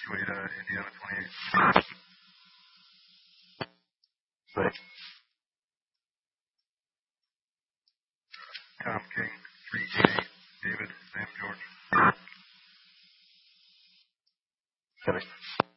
Kuwait, Indiana 28. Right. Tom King 388. David Sam George. Copy.